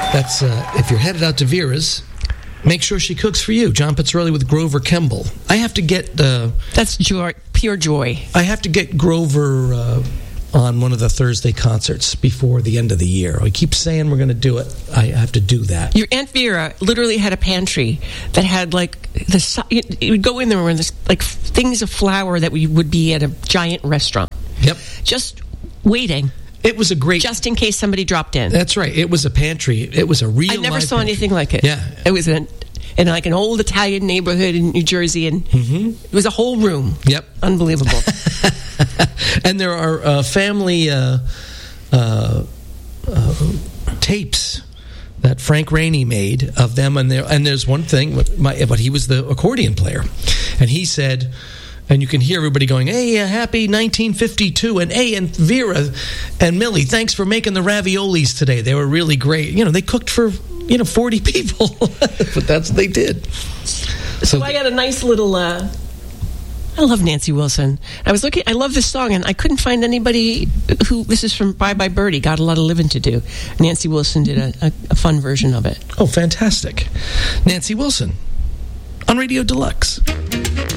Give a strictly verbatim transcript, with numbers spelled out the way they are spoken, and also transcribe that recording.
That's uh, if you're headed out to Vera's, make sure she cooks for you. John Pizzarelli with Grover Kemble. I have to get... Uh, That's joy, pure joy. I have to get Grover uh, on one of the Thursday concerts before the end of the year. We keep saying we're going to do it. I have to do that. Your Aunt Vera literally had a pantry that had like the... You, you would go in there and there's like things of flour that we would be at a giant restaurant. Yep. Just waiting. It was a great... Just in case somebody dropped in. That's right. It was a pantry. It was a real I never saw pantry. anything like it. Yeah. It was an, in like an old Italian neighborhood in New Jersey, and mm-hmm. it was a whole room. Yep. Unbelievable. And there are uh, family uh, uh, uh, tapes that Frank Rainey made of them. And, there, and there's one thing, but, my, but he was the accordion player. And he said... And you can hear everybody going, hey, uh, happy nineteen fifty-two. And hey, and Vera and Millie, thanks for making the raviolis today. They were really great. You know, they cooked for, you know, forty people. But that's what they did. So, so I got a nice little... Uh, I love Nancy Wilson. I was looking... I love this song, and I couldn't find anybody who... This is from Bye Bye Birdie, Got a Lot of Living to Do. Nancy Wilson did a, a, a fun version of it. Oh, fantastic. Nancy Wilson on Radio Deluxe.